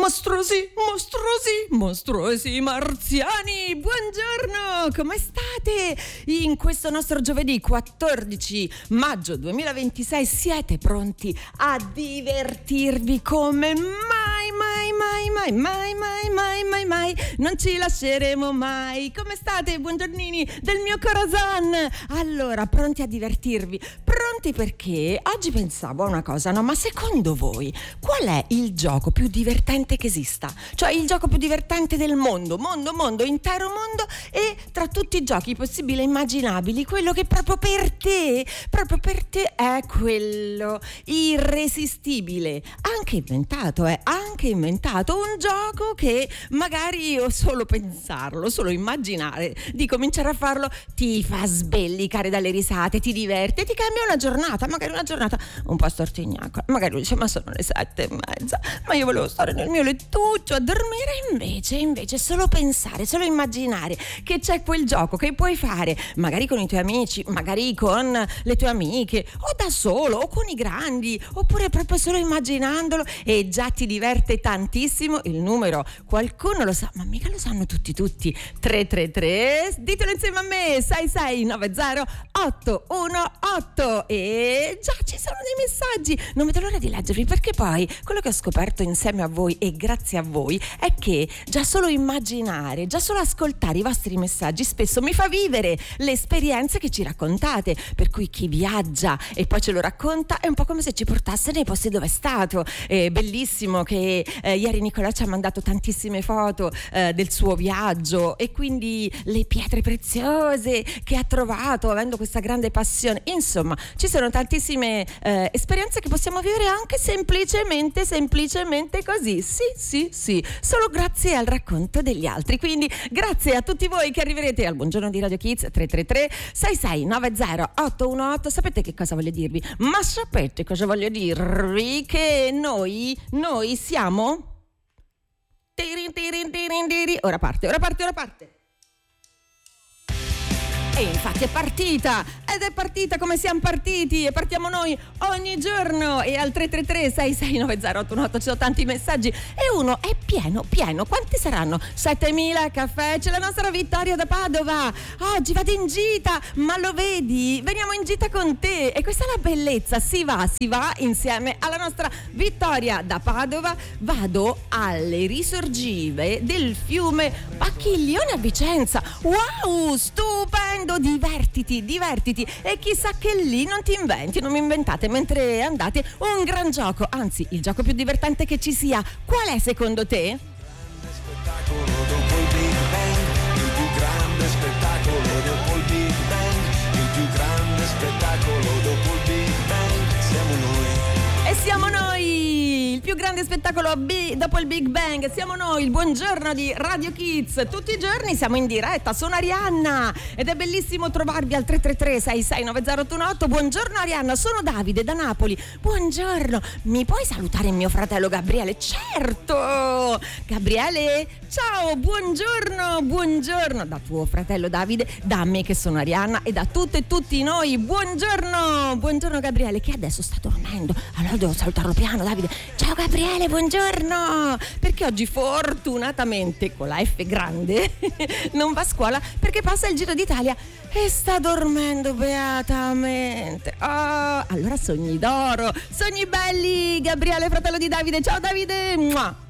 Mostruosi marziani, buongiorno, come state? In questo nostro giovedì 14 maggio 2026 siete pronti a divertirvi come mai non ci lasceremo mai. Come state, buongiornini del mio corazon? Allora, pronti a divertirvi? Pronti perché oggi pensavo a una cosa, no? Ma secondo voi qual è il gioco più divertente che esista? Cioè il gioco più divertente del mondo, intero mondo, e tra tutti i giochi possibili e immaginabili, quello che proprio per te è quello irresistibile, anche inventato, un gioco che magari io solo pensarlo, solo immaginare di cominciare a farlo ti fa sbellicare dalle risate, ti diverte, ti cambia una giornata, magari una giornata un po' stortignaca, magari dice ma sono le 7:30, ma io volevo stare nel mio lettuccio a dormire, invece solo pensare, solo immaginare che c'è quel gioco che puoi fare magari con i tuoi amici, magari con le tue amiche, o da solo o con i grandi, oppure proprio solo immaginandolo e già ti diverte tantissimo. Il numero qualcuno lo sa, ma mica lo sanno tutti 333, ditelo insieme a me, 6690 818, e già ci sono dei messaggi, non vedo l'ora di leggervi, perché poi quello che ho scoperto insieme a voi e grazie a voi è che già solo immaginare, già solo ascoltare i vostri messaggi spesso mi fa vivere le esperienze che ci raccontate, per cui chi viaggia e poi ce lo racconta è un po' come se ci portasse nei posti dove è stato. È bellissimo che ieri Nicola ci ha mandato tantissime foto del suo viaggio, e quindi le pietre preziose che ha trovato avendo questa grande passione. Insomma, ci sono tantissime esperienze che possiamo vivere anche semplicemente così, sì, solo grazie al racconto degli altri. Quindi grazie a tutti voi che arriverete al buongiorno di Radio Kids 333 6690 818. Sapete che cosa voglio dirvi? Ma sapete cosa voglio dirvi? Che noi siamo... Ora parte. E infatti è partita, ed è partita come siamo partiti, e partiamo noi ogni giorno. E al 333 6690 818 ci sono tanti messaggi e uno è pieno. Quanti saranno? 7.000 caffè. C'è la nostra Vittoria da Padova, oggi vado in gita, ma lo vedi? Veniamo in gita con te, e questa è la bellezza, si va insieme alla nostra Vittoria da Padova. Vado alle risorgive del fiume Bacchiglione a Vicenza. Wow, stupendo! Divertiti, e chissà che lì non mi inventate mentre andate un gran gioco, anzi il gioco più divertente che ci sia. Qual è secondo te? Spettacolo dopo il Big Bang, il più grande spettacolo dopo il Big Bang, il più grande spettacolo dopo il Big Bang, siamo noi. E siamo noi, il più grande spettacolo dopo il Big Bang, siamo noi, il buongiorno di Radio Kids. Tutti i giorni siamo in diretta, sono Arianna ed è bellissimo trovarvi al 333 6690 818. Buongiorno Arianna, sono Davide da Napoli. Buongiorno, mi puoi salutare mio fratello Gabriele? Certo, Gabriele, ciao, buongiorno da tuo fratello Davide, da me che sono Arianna e da tutte e tutti noi. Buongiorno Gabriele, che adesso sta dormendo, allora devo salutarlo piano. Davide, ciao Gabriele, buongiorno, perché oggi fortunatamente con la F grande non va a scuola perché passa il Giro d'Italia e sta dormendo beatamente. Allora sogni d'oro, sogni belli, Gabriele, fratello di Davide. Ciao Davide,